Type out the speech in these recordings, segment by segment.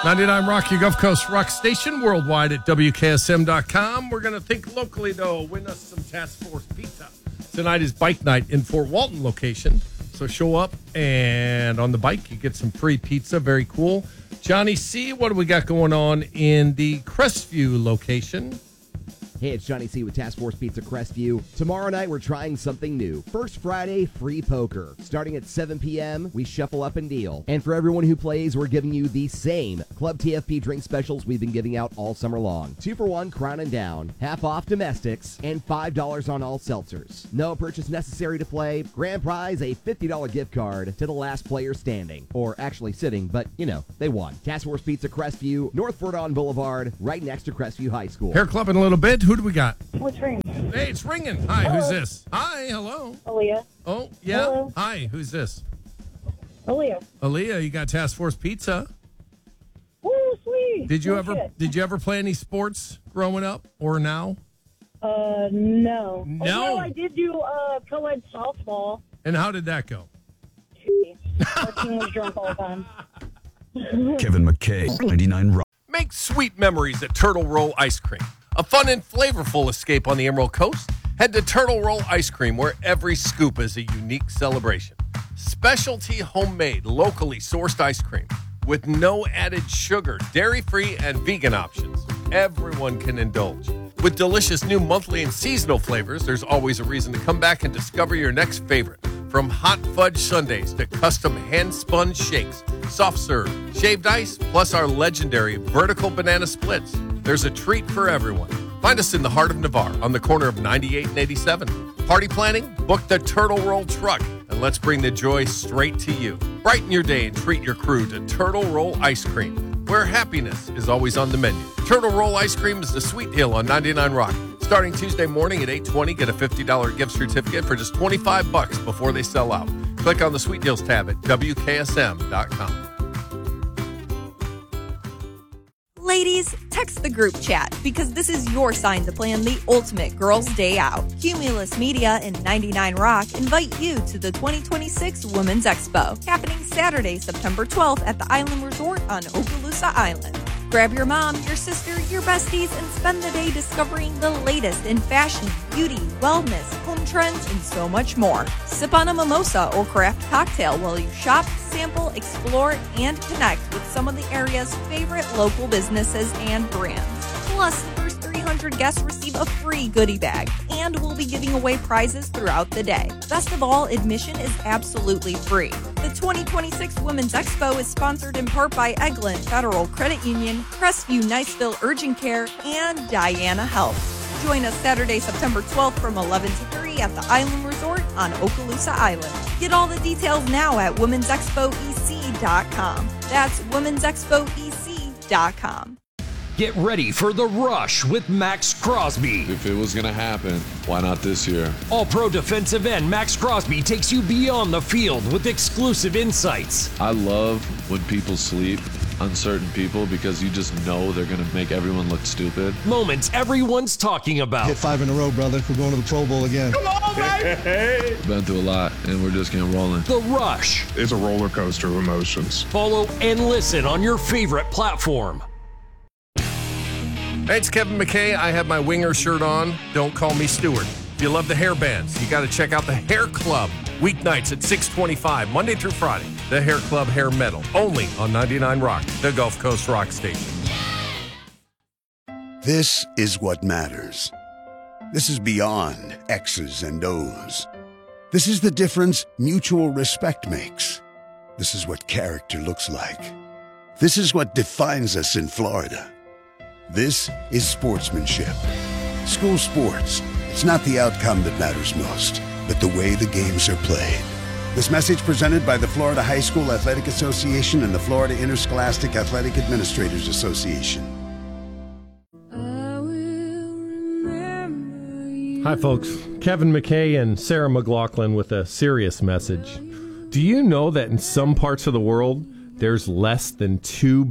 99 Rock, your Gulf Coast rock station, worldwide at WKSM.com. We're going to think locally, though. Win us some Task Force pizza. Tonight is bike night in Fort Walton location. So show up, and on the bike, you get some free pizza. Very cool. Johnny C., what do we got going on in the Crestview location? Hey, it's Johnny C. with Task Force Pizza Crestview. Tomorrow night, we're trying something new. First Friday, free poker. Starting at 7 p.m., we shuffle up and deal. And for everyone who plays, we're giving you the same Club TFP drink specials we've been giving out all summer long. 2 for $1 Crown and Down, half off domestics, and $5 on all seltzers. No purchase necessary to play. Grand prize, a $50 gift card to the last player standing. Or actually sitting, but, you know, they won. Task Force Pizza Crestview, North Fort On Boulevard, right next to Crestview High School. Hair club in a little bit. Who do we got? What's ringing? Hey, it's ringing. Hi, Hello. Who's this? Hi, hello. Aaliyah. Oh, yeah. Hello. Hi, who's this? Aaliyah. Aaliyah, you got Task Force Pizza. Woo, sweet. Did you Oh, ever shit. did you ever play any sports growing up or now? No. No? Although I did do co-ed softball. And how did that go? Our team was drunk all the time. Kevin McKay, 99 Rock. Make sweet memories at Turtle Roll Ice Cream. A fun and flavorful escape on the Emerald Coast. Head to Turtle Roll Ice Cream, where every scoop is a unique celebration. Specialty homemade, locally sourced ice cream with no added sugar, dairy-free, and vegan options. Everyone can indulge. With delicious new monthly and seasonal flavors, there's always a reason to come back and discover your next favorite. From hot fudge sundaes to custom hand-spun shakes, soft serve, shaved ice, plus our legendary vertical banana splits. There's a treat for everyone. Find us in the heart of Navarre on the corner of 98 and 87. Party planning? Book the Turtle Roll truck, and let's bring the joy straight to you. Brighten your day and treat your crew to Turtle Roll Ice Cream, where happiness is always on the menu. Turtle Roll Ice Cream is the Sweet Deal on 99 Rock. Starting Tuesday morning at 8:20, get a $50 gift certificate for just $25 before they sell out. Click on the Sweet Deals tab at WKSM.com. Ladies, text the group chat because this is your sign to plan the ultimate girls' day out. Cumulus Media and 99 Rock invite you to the 2026 Women's Expo, happening Saturday, September 12th at the Island Resort on Okaloosa Island. Grab your mom, your sister, your besties, and spend the day discovering the latest in fashion, beauty, wellness, home trends, and so much more. Sip on a mimosa or craft cocktail while you shop, sample, explore, and connect with some of the area's favorite local businesses and brands. Plus, the first 300 guests receive a free goodie bag, and we'll be giving away prizes throughout the day. Best of all, admission is absolutely free. The 2026 Women's Expo is sponsored in part by Eglin Federal Credit Union, Crestview Niceville Urgent Care, and Diana Health. Join us Saturday, September 12th from 11 to 3 at the Island Resort on Okaloosa Island. Get all the details now at womensexpoec.com. That's womensexpoec.com. Get ready for The Rush with Max Crosby. If it was going to happen, why not this year? All-Pro defensive end Max Crosby takes you beyond the field with exclusive insights. I love when people sleep on certain people because you just know they're going to make everyone look stupid. Moments everyone's talking about. Hit 5 in a row, brother. We're going to the Pro Bowl again. Come on, baby! Been through a lot, and we're just getting rolling. The Rush. It's a roller coaster of emotions. Follow and listen on your favorite platform. Hey, it's Kevin McKay. I have my Winger shirt on. Don't call me Stewart. If you love the hair bands, you got to check out the Hair Club. Weeknights at 6:25, Monday through Friday. The Hair Club Hair Metal, only on 99 Rock, the Gulf Coast rock station. This is what matters. This is beyond X's and O's. This is the difference mutual respect makes. This is what character looks like. This is what defines us in Florida. This is sportsmanship. School sports. It's not the outcome that matters most, but the way the games are played. This message presented by the Florida High School Athletic Association and the Florida Interscholastic Athletic Administrators Association. Hi, folks. Kevin McKay and Sarah McLaughlin with a serious message. Do you know that in some parts of the world, there's less than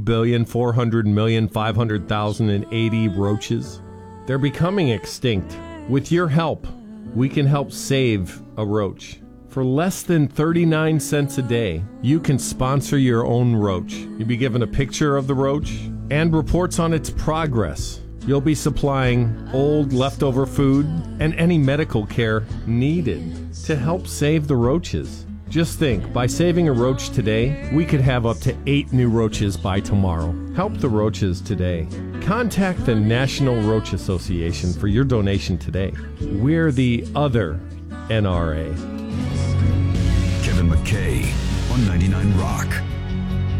2,400,500,080 roaches? They're becoming extinct. With your help, we can help save a roach. For less than 39 cents a day, you can sponsor your own roach. You'll be given a picture of the roach and reports on its progress. You'll be supplying old leftover food and any medical care needed to help save the roaches. Just think, by saving a roach today, we could have up to 8 new roaches by tomorrow. Help the roaches today. Contact the National Roach Association for your donation today. We're the other NRA. Kevin McKay on 99 Rock.